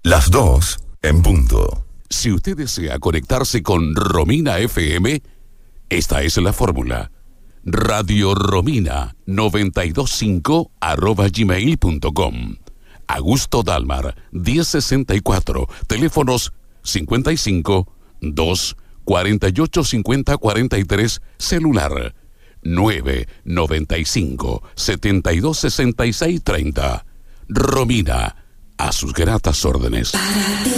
Las 2 en punto. Si usted desea conectarse con Romina FM, esta es la fórmula. Radio Romina 925@gmail.com. Augusto Dalmar 1064. Teléfonos 55 2 48 50 43. Celular 995 72 66 30. Romina, a sus gratas órdenes.